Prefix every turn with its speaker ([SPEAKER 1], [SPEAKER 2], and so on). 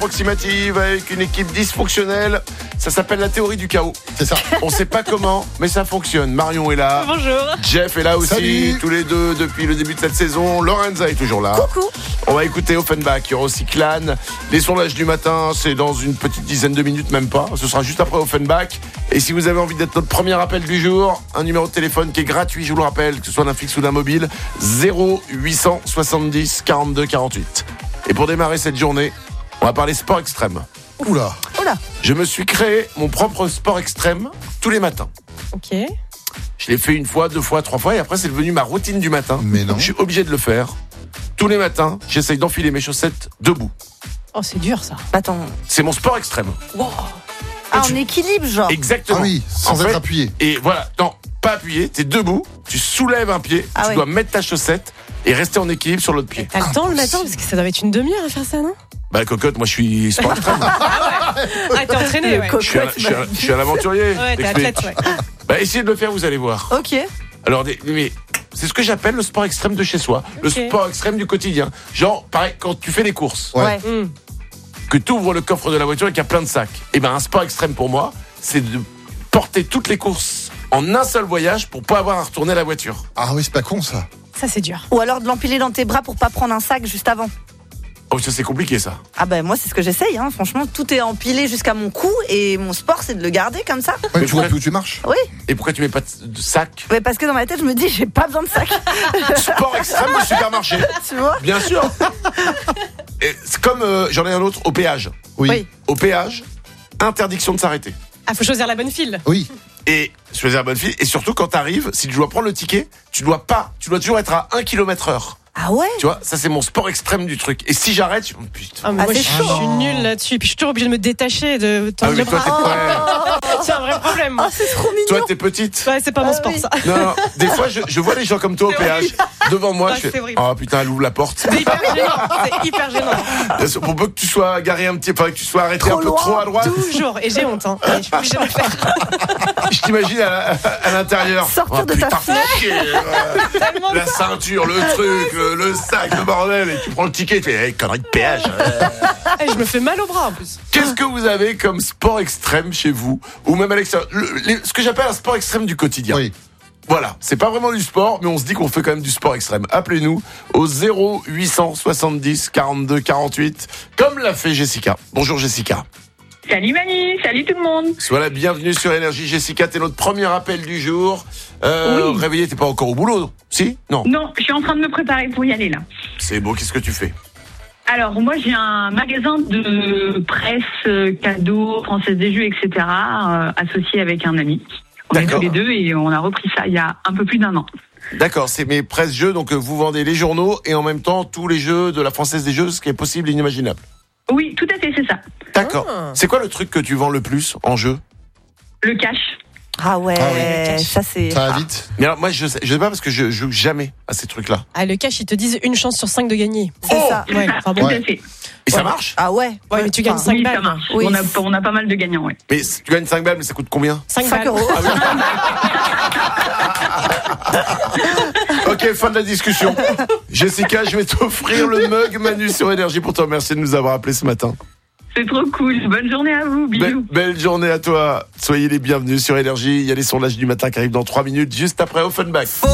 [SPEAKER 1] Approximative avec une équipe dysfonctionnelle. Ça s'appelle la théorie du chaos.
[SPEAKER 2] C'est ça.
[SPEAKER 1] On sait pas comment, mais ça fonctionne. Marion est là.
[SPEAKER 3] Bonjour.
[SPEAKER 1] Jeff est là aussi.
[SPEAKER 2] Salut.
[SPEAKER 1] Tous les deux depuis le début de cette saison. Lorenza est toujours là.
[SPEAKER 3] Coucou.
[SPEAKER 1] On va écouter Offenbach. Il y aura aussi Clan. Les sondages du matin, c'est dans une petite dizaine de minutes, même pas. Ce sera juste après Offenbach. Et si vous avez envie d'être notre premier appel du jour, un numéro de téléphone qui est gratuit, je vous le rappelle, que ce soit d'un fixe ou d'un mobile, 0870 42 48. Et pour démarrer cette journée, on va parler sport extrême.
[SPEAKER 2] Oula.
[SPEAKER 1] Je me suis créé mon propre sport extrême tous les matins.
[SPEAKER 3] Ok.
[SPEAKER 1] Je l'ai fait une fois, deux fois, trois fois, et après c'est devenu ma routine du matin.
[SPEAKER 2] Mais non.
[SPEAKER 1] Je suis obligé de le faire. Tous les matins, j'essaye d'enfiler mes chaussettes debout.
[SPEAKER 3] Oh, c'est dur ça.
[SPEAKER 4] Attends.
[SPEAKER 1] C'est mon sport extrême.
[SPEAKER 4] Ah, en équilibre, genre.
[SPEAKER 1] Exactement.
[SPEAKER 2] Ah oui, sans
[SPEAKER 1] En
[SPEAKER 2] être
[SPEAKER 1] fait,
[SPEAKER 2] appuyé.
[SPEAKER 1] Et voilà, non, pas appuyé, t'es debout, tu soulèves un pied,
[SPEAKER 4] Ah
[SPEAKER 1] tu
[SPEAKER 4] ouais.
[SPEAKER 1] dois mettre ta chaussette et rester en équilibre sur l'autre pied.
[SPEAKER 3] T'as le temps le matin parce que ça doit être une demi-heure à faire ça, non?
[SPEAKER 1] Bah cocotte, moi je suis sport extrême.
[SPEAKER 3] Ah, t'es entraîné, ouais.
[SPEAKER 1] Je suis un aventurier.
[SPEAKER 3] Ouais, t'es
[SPEAKER 1] Explique.
[SPEAKER 3] athlète, ouais.
[SPEAKER 1] Bah essayez de le faire, vous allez voir.
[SPEAKER 4] Ok.
[SPEAKER 1] Alors, mais c'est ce que j'appelle le sport extrême de chez soi, le
[SPEAKER 3] Ok.
[SPEAKER 1] sport extrême du quotidien. Genre, pareil, quand tu fais les courses,
[SPEAKER 2] Ouais.
[SPEAKER 1] que tu ouvres le coffre de la voiture et qu'il y a plein de sacs. Et ben un sport extrême pour moi, c'est de porter toutes les courses en un seul voyage pour pas avoir à retourner la voiture.
[SPEAKER 2] Ah oui, c'est pas con ça.
[SPEAKER 3] Ça, c'est dur.
[SPEAKER 4] Ou alors de l'empiler dans tes bras pour pas prendre un sac juste avant.
[SPEAKER 1] Oh, ça c'est compliqué ça.
[SPEAKER 4] Ah ben moi c'est ce que j'essaye, hein. Franchement tout est empilé jusqu'à mon cou et mon sport c'est de le garder comme ça.
[SPEAKER 2] Ouais, tu vois plus où tu marches.
[SPEAKER 4] Oui,
[SPEAKER 1] Et pourquoi tu mets pas de sac?
[SPEAKER 4] mais parce que dans ma tête je me dis j'ai pas besoin de sac.
[SPEAKER 1] Sport extrême au supermarché.
[SPEAKER 4] Tu vois.
[SPEAKER 1] Bien sûr. Et c'est comme j'en ai un autre au péage.
[SPEAKER 4] Oui.
[SPEAKER 1] Au péage, interdiction de s'arrêter.
[SPEAKER 3] Ah, faut choisir la bonne file.
[SPEAKER 2] Oui.
[SPEAKER 1] Et choisir la bonne fille. Et surtout quand t'arrives, si tu dois prendre le ticket, tu dois toujours être à 1 km/h.
[SPEAKER 4] Ah ouais.
[SPEAKER 1] Tu vois, ça c'est mon sport extrême du truc. Et si j'arrête, je... putain.
[SPEAKER 3] Ah, mais
[SPEAKER 4] Ah,
[SPEAKER 3] moi,
[SPEAKER 4] c'est
[SPEAKER 3] je
[SPEAKER 4] chaud.
[SPEAKER 3] suis nulle là-dessus. Puis je suis toujours obligée de me détacher, de
[SPEAKER 1] Ah
[SPEAKER 3] tendre
[SPEAKER 1] oui,
[SPEAKER 3] le
[SPEAKER 1] mais toi,
[SPEAKER 3] bras. C'est un vrai problème.
[SPEAKER 4] Ah c'est trop mignon.
[SPEAKER 1] toi t'es petite.
[SPEAKER 3] Ouais, c'est pas mon sport,
[SPEAKER 4] oui.
[SPEAKER 3] ça.
[SPEAKER 1] Non, des fois je vois les gens comme toi au
[SPEAKER 3] C'est
[SPEAKER 1] péage
[SPEAKER 3] horrible.
[SPEAKER 1] devant moi.
[SPEAKER 3] Ouais,
[SPEAKER 1] Je fais,
[SPEAKER 3] c'est horrible.
[SPEAKER 1] oh putain, elle ouvre la porte.
[SPEAKER 3] C'est hyper gênant. C'est hyper gênant.
[SPEAKER 1] Pour peu que tu sois garé un petit, enfin que tu sois arrêté
[SPEAKER 4] Trop
[SPEAKER 1] un peu
[SPEAKER 4] loin.
[SPEAKER 1] trop à droite.
[SPEAKER 3] Toujours. Et j'ai honte, hein. Et je suis obligée de le faire.
[SPEAKER 1] Je t'imagine à l'intérieur.
[SPEAKER 4] Sortir de ta
[SPEAKER 1] putain,
[SPEAKER 4] fenêtre.
[SPEAKER 1] chier,
[SPEAKER 3] Tellement
[SPEAKER 1] la ceinture, le truc, le sac, le bordel, et tu prends le ticket, tu fais hey, connerie de péage.
[SPEAKER 3] Et je me fais mal au bras en plus.
[SPEAKER 1] Qu'est-ce que vous avez comme sport extrême chez vous, ou même à l'extérieur, ce que j'appelle un sport extrême du quotidien.
[SPEAKER 2] Oui.
[SPEAKER 1] Voilà, c'est pas vraiment du sport, mais on se dit qu'on fait quand même du sport extrême. Appelez-nous au 0870 42 48, comme l'a fait Jessica. Bonjour Jessica.
[SPEAKER 5] Salut Manu, salut tout le monde.
[SPEAKER 1] Sois la bienvenue sur Énergie. Jessica, t'es notre premier appel du jour.
[SPEAKER 5] Oui.
[SPEAKER 1] Réveillée, t'es pas encore au boulot? Si? Non.
[SPEAKER 5] Non, je suis en train de me préparer pour y aller là.
[SPEAKER 1] C'est beau, qu'est-ce que tu fais?
[SPEAKER 5] Alors moi j'ai un magasin de presse, cadeaux, Française des Jeux, etc. Associé avec un ami. On est
[SPEAKER 1] D'accord.
[SPEAKER 5] tous les deux et on a repris ça il y a un peu plus d'1 an.
[SPEAKER 1] D'accord, c'est mes presse-jeux, donc vous vendez les journaux et en même temps tous les jeux de la Française des Jeux, ce qui est possible et inimaginable.
[SPEAKER 5] Oui, tout à fait, c'est ça.
[SPEAKER 1] D'accord.
[SPEAKER 3] Ah.
[SPEAKER 1] C'est quoi le truc que tu vends le plus en jeu?
[SPEAKER 5] Le cash.
[SPEAKER 4] Ah ouais.
[SPEAKER 2] Ah ouais,
[SPEAKER 4] Ça c'est.
[SPEAKER 2] Ça va vite.
[SPEAKER 1] Mais alors moi je sais pas parce que je joue jamais à ces trucs-là.
[SPEAKER 3] Ah, le cash, ils te disent une chance sur 5 de gagner.
[SPEAKER 4] C'est ça.
[SPEAKER 3] Ouais, enfin bon.
[SPEAKER 5] Tout
[SPEAKER 2] Ouais.
[SPEAKER 5] à fait.
[SPEAKER 1] Et ça
[SPEAKER 3] Ouais.
[SPEAKER 1] marche?
[SPEAKER 4] Ah ouais.
[SPEAKER 3] Ouais, mais tu gagnes
[SPEAKER 4] Enfin,
[SPEAKER 3] 5
[SPEAKER 5] Oui, ça
[SPEAKER 3] balles.
[SPEAKER 5] marche.
[SPEAKER 4] Oui.
[SPEAKER 5] On a pas mal de gagnants, ouais.
[SPEAKER 1] Mais si tu gagnes 5 balles, mais ça coûte combien?
[SPEAKER 3] 5
[SPEAKER 4] 5
[SPEAKER 3] balles.
[SPEAKER 4] euros.
[SPEAKER 1] Ok, fin de la discussion. Jessica, je vais t'offrir le mug Manu sur Énergie pour te remercier de nous avoir appelés ce matin.
[SPEAKER 5] C'est trop cool. Bonne journée à vous. Bisous.
[SPEAKER 1] Belle journée à toi. Soyez les bienvenus sur Énergie. Il y a les sondages du matin qui arrivent dans 3 minutes, juste après Offenbach.